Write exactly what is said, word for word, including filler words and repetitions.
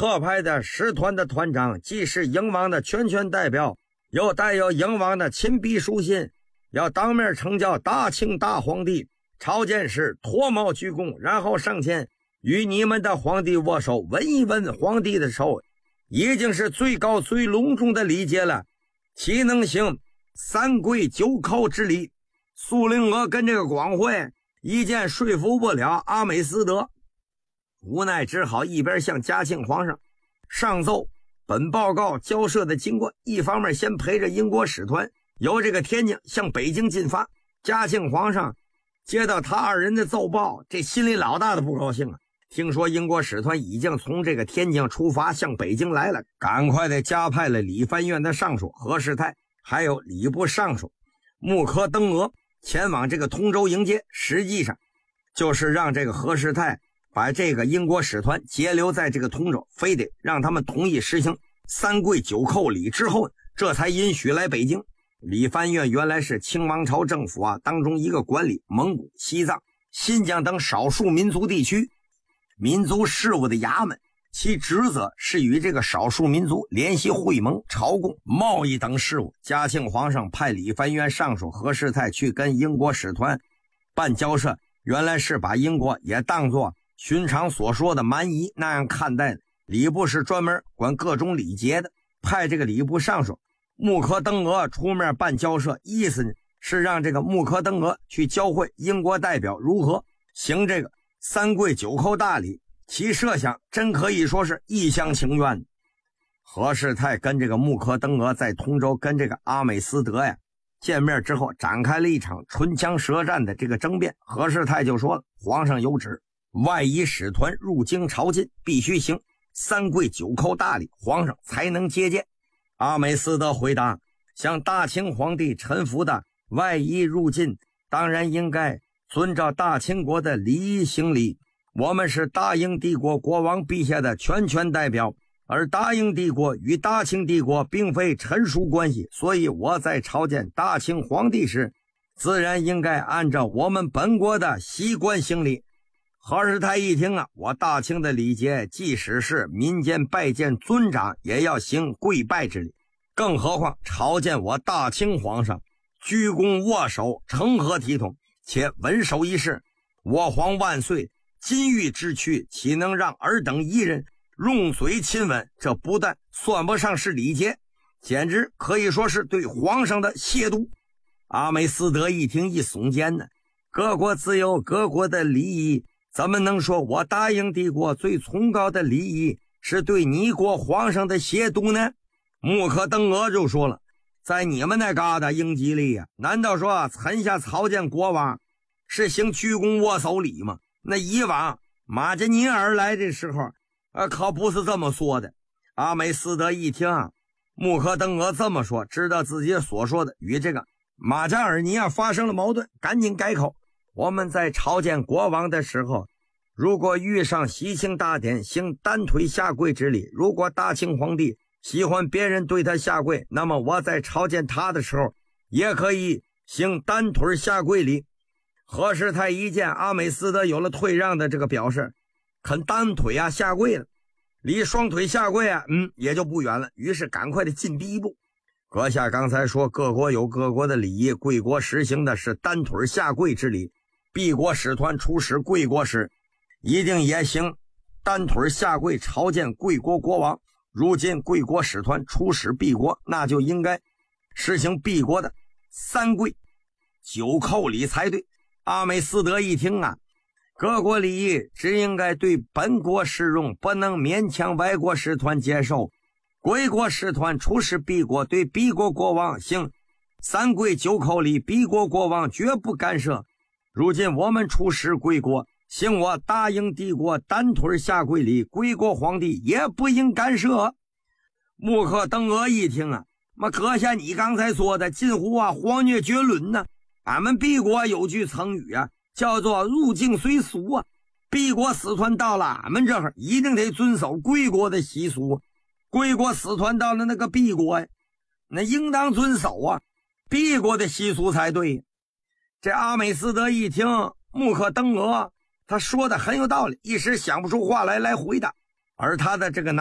特派的使团的团长，既是英王的全权代表，又带有英王的亲笔书信，要当面呈交大清大皇帝。朝见时脱帽鞠躬，然后上前与你们的皇帝握手，吻一吻皇帝的手，已经是最高最隆重的礼节了，岂能行三跪九叩之礼？苏灵娥跟这个广会意见说服不了阿美斯德，无奈只好一边向嘉庆皇上上奏本报告交涉的经过，一方面先陪着英国使团由这个天津向北京进发。嘉庆皇上接到他二人的奏报，这心里老大的不高兴啊！听说英国使团已经从这个天津出发向北京来了，赶快的加派了理藩院的尚书何世泰，还有礼部尚书穆柯登额前往这个通州迎接，实际上就是让这个何世泰把这个英国使团截留在这个通州，非得让他们同意实行三跪九叩礼之后，这才允许来北京。理藩院原来是清王朝政府啊当中一个管理蒙古、西藏、新疆等少数民族地区民族事务的衙门，其职责是与这个少数民族联系会盟、朝贡、贸易等事务。嘉庆皇上派理藩院尚书何世泰去跟英国使团办交涉，原来是把英国也当作寻常所说的蛮夷那样看待的。礼部是专门管各种礼节的，派这个礼部尚书穆柯登额出面办交涉，意思呢是让这个穆柯登额去教会英国代表如何行这个三跪九叩大礼，其设想真可以说是一厢情愿。何世泰跟这个穆柯登额在通州跟这个阿美斯德呀见面之后，展开了一场唇枪舌战的这个争辩。何世泰就说了，皇上有旨，外夷使团入京朝觐必须行三跪九叩大礼，皇上才能接见。阿美斯德回答，向大清皇帝臣服的外夷入境，当然应该遵照大清国的礼仪行礼。我们是大英帝国国王陛下的全权代表，而大英帝国与大清帝国并非臣属关系，所以我在朝见大清皇帝时，自然应该按照我们本国的习惯行礼。何世泰一听啊，我大清的礼节，即使是民间拜见尊长，也要行跪拜之礼，更何况朝见我大清皇上，鞠躬握手，成何体统？且稳手一事，我皇万岁，金玉之躯，岂能让尔等一人用嘴亲吻？这不但算不上是礼节，简直可以说是对皇上的亵渎。阿美斯德一听一耸肩呢，各国自有各国的礼仪，怎么能说我大英帝国最崇高的礼仪是对你国皇上的亵渎呢？穆柯登额就说了，在你们那嘎达英吉利呀、啊，难道说臣下朝见国王是行鞠躬握手礼吗？那以往马加尼尔来的时候呃，可不是这么说的。阿美斯德一听啊，穆柯登额这么说，知道自己所说的与这个马加尔尼亚发生了矛盾，赶紧改口。我们在朝见国王的时候，如果遇上喜庆大典，行单腿下跪之礼，如果大清皇帝喜欢别人对他下跪，那么我在朝见他的时候也可以行单腿下跪礼。何世泰一见阿美斯德有了退让的这个表示，肯单腿啊下跪了，离双腿下跪啊嗯也就不远了，于是赶快的进逼一步。阁下刚才说各国有各国的礼仪，贵国实行的是单腿下跪之礼，敝国使团出使贵国时一定也行单腿下跪朝见贵国国王，如今贵国使团出使敝国，那就应该实行敝国的三跪九叩礼才对。阿美斯德一听啊，各国礼仪只应该对本国适用，不能勉强外国使团接受。贵国使团出使敝国，对敝国国王行三跪九叩礼，敝国国王绝不干涉。如今我们出使贵国，行我大英帝国单腿下跪礼，贵国皇帝也不应干涉。穆柯登额一听啊，那阁下你刚才说的近乎啊荒虐绝伦呢。俺们敝国有句成语啊，叫做入境随俗啊。敝国使团到了俺们这儿，一定得遵守贵国的习俗。贵国使团到了那个敝国呀，那应当遵守啊敝国的习俗才对。这阿美斯德一听穆柯登额他说的很有道理，一时想不出话来来回答，而他的这个